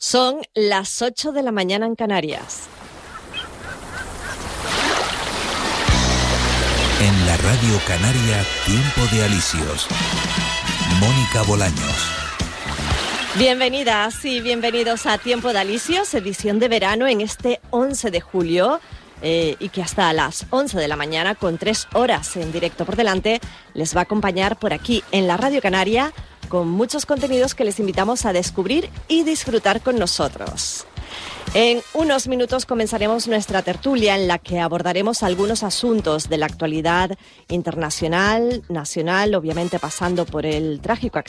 Son las 8 de la mañana en Canarias. En la Radio Canaria, Tiempo de Alisios. Mónica Bolaños. Bienvenidas y bienvenidos a Tiempo de Alisios, edición de verano en este 11 de julio. Y que hasta las 11 de la mañana, con 3 horas en directo por delante, les va a acompañar por aquí en la Radio Canaria con muchos contenidos que les invitamos a descubrir y disfrutar con nosotros. En unos minutos comenzaremos nuestra tertulia en la que abordaremos algunos asuntos de la actualidad internacional, nacional, obviamente pasando por el trágico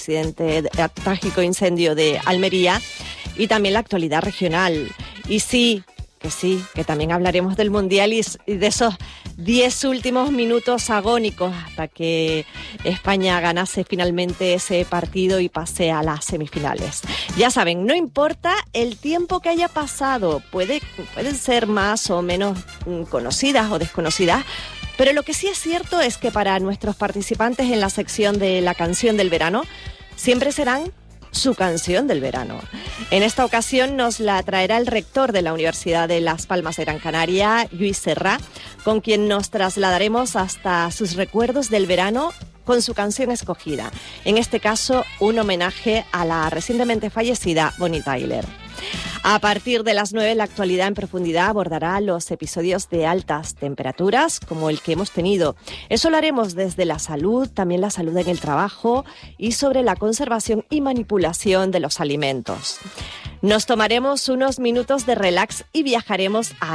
incendio de Almería y también la actualidad regional. Y sí, que también hablaremos del Mundial y de esos 10 últimos minutos agónicos hasta que España ganase finalmente ese partido y pase a las semifinales. Ya saben, no importa el tiempo que haya pasado, pueden ser más o menos conocidas o desconocidas, pero lo que sí es cierto es que para nuestros participantes en la sección de la canción del verano, siempre serán su canción del verano. En esta ocasión nos la traerá el rector de la Universidad de Las Palmas de Gran Canaria, Lluís Serra, con quien nos trasladaremos hasta sus recuerdos del verano con su canción escogida. En este caso, un homenaje a la recientemente fallecida Bonnie Tyler. A partir de las 9, la actualidad en profundidad abordará los episodios de altas temperaturas como el que hemos tenido. Eso lo haremos desde la salud, también la salud en el trabajo y sobre la conservación y manipulación de los alimentos. Nos tomaremos unos minutos de relax y viajaremos a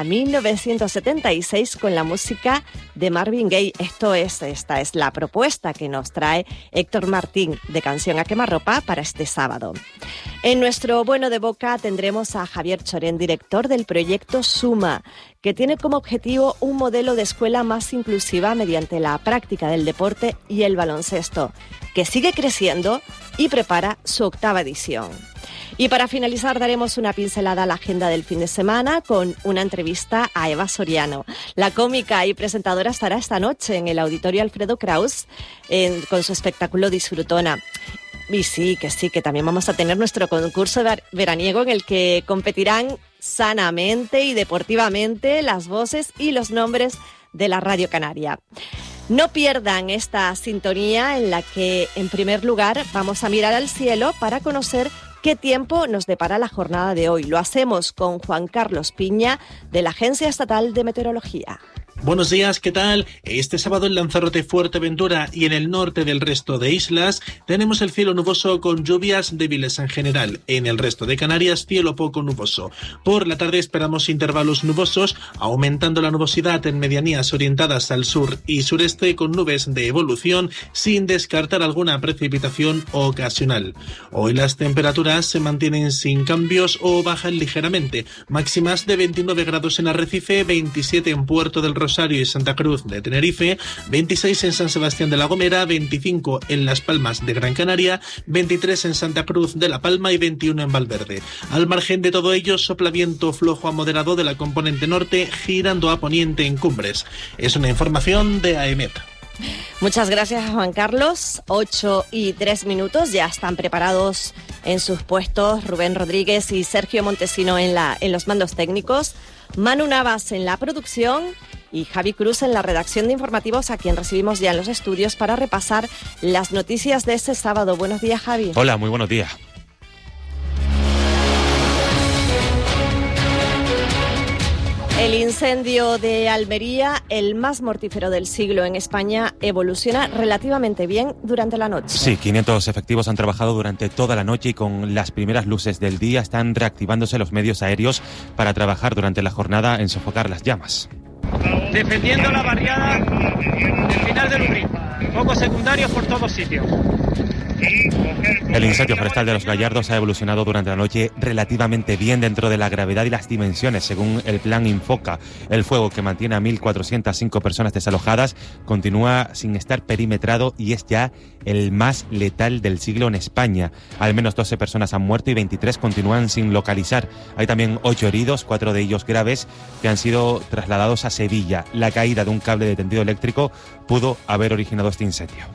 1976 con la música de Marvin Gaye. Esta es la propuesta que nos trae Héctor Martín de Canción a Quemarropa para este sábado. En nuestro Bueno de Boca tendremos a Javier Chorén, director del proyecto Suma, que tiene como objetivo un modelo de escuela más inclusiva mediante la práctica del deporte y el baloncesto, que sigue creciendo y prepara su 8ª edición. Y para finalizar daremos una pincelada a la agenda del fin de semana con una entrevista a Eva Soriano. La cómica y presentadora estará esta noche en el Auditorio Alfredo Kraus con su espectáculo Disfrutona. Y que también vamos a tener nuestro concurso veraniego en el que competirán sanamente y deportivamente las voces y los nombres de la Radio Canaria. No pierdan esta sintonía en la que, en primer lugar, vamos a mirar al cielo para conocer qué tiempo nos depara la jornada de hoy. Lo hacemos con Juan Carlos Piña, de la Agencia Estatal de Meteorología. Buenos días, ¿qué tal? Este sábado en Lanzarote, Fuerteventura y en el norte del resto de islas tenemos el cielo nuboso con lluvias débiles en general. En el resto de Canarias, cielo poco nuboso. Por la tarde esperamos intervalos nubosos, aumentando la nubosidad en medianías orientadas al sur y sureste con nubes de evolución, sin descartar alguna precipitación ocasional. Hoy las temperaturas se mantienen sin cambios o bajan ligeramente. Máximas de 29 grados en Arrecife, 27 en Puerto del Rosario y Santa Cruz de Tenerife, 26 en San Sebastián de la Gomera, 25 en Las Palmas de Gran Canaria, 23 en Santa Cruz de La Palma y 21 en Valverde. Al margen de todo ello, sopla viento flojo a moderado de la componente norte, girando a poniente en Cumbres. Es una información de AEMET. Muchas gracias, Juan Carlos. 8:03, ya están preparados en sus puestos Rubén Rodríguez y Sergio Montesino en los mandos técnicos, Manu Navas en la producción y Javi Cruz en la redacción de informativos, a quien recibimos ya en los estudios para repasar las noticias de este sábado. Buenos días, Javi. Hola, muy buenos días. El incendio de Almería, el más mortífero del siglo en España, evoluciona relativamente bien durante la noche. Sí, 500 efectivos han trabajado durante toda la noche y con las primeras luces del día están reactivándose los medios aéreos para trabajar durante la jornada en sofocar las llamas. Defendiendo la barriada del final del Ubrí. Focos secundarios por todos sitios. El incendio forestal de Los Gallardos ha evolucionado durante la noche relativamente bien dentro de la gravedad y las dimensiones, según el plan Infoca. El fuego, que mantiene a 1.405 personas desalojadas, continúa sin estar perimetrado y es ya el más letal del siglo en España. Al menos 12 personas han muerto y 23 continúan sin localizar. Hay también 8 heridos, 4 de ellos graves, que han sido trasladados a Sevilla. La caída de un cable de tendido eléctrico pudo haber originado este incendio.